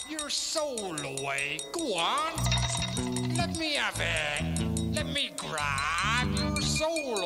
your soul away. Go on. Let me have it. Let me grab your soul